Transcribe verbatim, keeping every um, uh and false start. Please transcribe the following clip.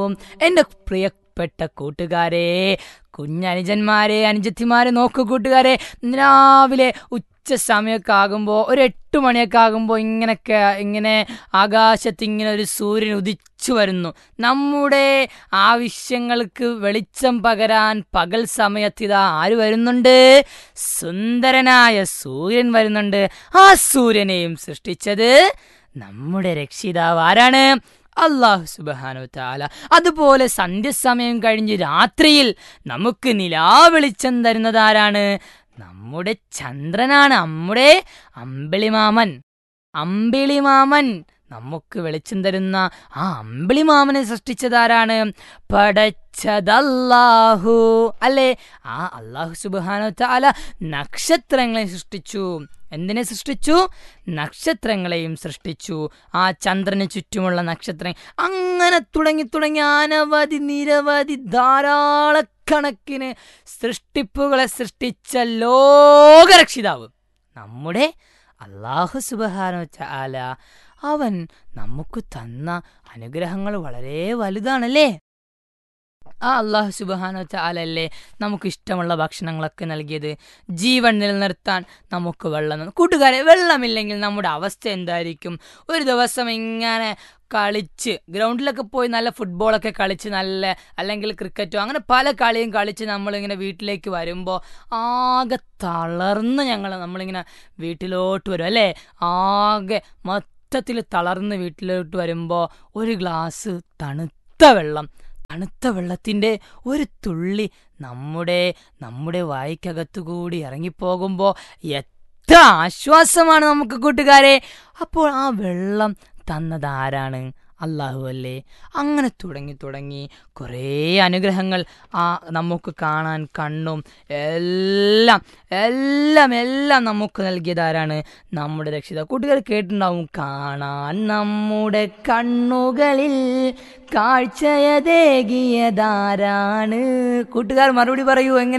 ഉണ്ടാവും. എൻ്റെ പ്രിയപ്പെട്ട കൂട്ടുകാരെ, കുഞ്ഞനുജന്മാരെ, അനുജത്തിമാരെ നോക്കൂ കൂട്ടുകാരെ. രാവിലെ ഉച്ച സമയമൊക്കെ ആകുമ്പോൾ, ഒരു എട്ട് മണിയൊക്കെ ആകുമ്പോൾ ഇങ്ങനെയൊക്കെ ഇങ്ങനെ ആകാശത്ത് ഇങ്ങനെ ഒരു സൂര്യൻ ഉദിച്ചു വരുന്നു. നമ്മുടെ ആവശ്യങ്ങൾക്ക് വെളിച്ചം പകരാൻ പകൽ സമയത്തിതാ ആര് വരുന്നുണ്ട്? സുന്ദരനായ സൂര്യൻ വരുന്നുണ്ട്. ആ സൂര്യനെയും സൃഷ്ടിച്ചത് നമ്മുടെ രക്ഷിതാവ് ആരാണ്? അല്ലാഹു സുബ്ഹാനഹു വതആല. അതുപോലെ സന്ധ്യസമയം കഴിഞ്ഞ് രാത്രിയിൽ നമുക്ക് നിലാവെളിച്ചം തരുന്നത് ആരാണ്? നമ്മുടെ ചന്ദ്രനാണ്, നമ്മുടെ അമ്പിളിമാമൻ. അമ്പിളിമാമൻ നമുക്ക് വെളിച്ചം തരുന്ന ആ അമ്പിളിമാമനെ സൃഷ്ടിച്ചതാരാണ്? പടച്ചതല്ലാഹു അല്ലേ? ആ അല്ലാഹു സുബ്ഹാനഹു വതആല നക്ഷത്രങ്ങളെ സൃഷ്ടിച്ചു. എന്തിനെ സൃഷ്ടിച്ചു? നക്ഷത്രങ്ങളെയും സൃഷ്ടിച്ചു. ആ ചന്ദ്രന് ചുറ്റുമുള്ള നക്ഷത്രങ്ങൾ, അങ്ങനെ തുടങ്ങി തുടങ്ങി അനവധി നിരവധി ധാരാളക്കണക്കിന് സൃഷ്ടിപ്പുകളെ സൃഷ്ടിച്ച ലോകരക്ഷിതാവ് നമ്മുടെ അല്ലാഹു സുബ്ഹാനഹു വതആല. അവൻ നമുക്ക് തന്ന അനുഗ്രഹങ്ങൾ വളരെ വലുതാണല്ലേ. ആ അല്ലാഹു സുബ്ഹാനഹു വതആല അല്ലേ നമുക്ക് ഇഷ്ടമുള്ള ഭക്ഷണങ്ങളൊക്കെ നൽകിയത്? ജീവൻ നിലനിർത്താൻ നമുക്ക് വെള്ളം. കൂട്ടുകാരെ, വെള്ളമില്ലെങ്കിൽ നമ്മുടെ അവസ്ഥ എന്തായിരിക്കും? ഒരു ദിവസം ഇങ്ങനെ കളിച്ച് ഗ്രൗണ്ടിലൊക്കെ പോയി നല്ല ഫുട്ബോളൊക്കെ കളിച്ച്, നല്ല അല്ലെങ്കിൽ ക്രിക്കറ്റോ അങ്ങനെ പല കളിയും കളിച്ച് നമ്മളിങ്ങനെ വീട്ടിലേക്ക് വരുമ്പോൾ ആകെ തളർന്ന് ഞങ്ങൾ നമ്മളിങ്ങനെ വീട്ടിലോട്ട് വരും അല്ലേ. ആകെ മൊത്തത്തിൽ തളർന്ന് വീട്ടിലോട്ട് വരുമ്പോൾ ഒരു ഗ്ലാസ് തണുത്ത വെള്ളം, തണുത്ത വെള്ളത്തിൻ്റെ ഒരു തുള്ളി നമ്മുടെ നമ്മുടെ വായ്ക്കകത്തുകൂടി ഇറങ്ങിപ്പോകുമ്പോൾ എത്ര ആശ്വാസമാണ് നമുക്ക് കൂട്ടുകാരെ. അപ്പോൾ ആ വെള്ളം തന്നതാരാണ്? അല്ലാഹു അല്ലേ. അങ്ങനെ തുടങ്ങി തുടങ്ങി കുറേ അനുഗ്രഹങ്ങൾ ആ നമുക്ക് കാണാൻ കണ്ണും എല്ലാം എല്ലാം എല്ലാം നമുക്ക് നൽകിയതാരാണ്? നമ്മുടെ രക്ഷിതാവ്. കൂട്ടുകാർ കേട്ടിട്ടുണ്ടാവും, കാണാൻ നമ്മുടെ കണ്ണുകളിൽ കാഴ്ചയതേകിയതാരാണ്? കൂട്ടുകാർ മറുപടി പറയൂ, എങ്ങനെ?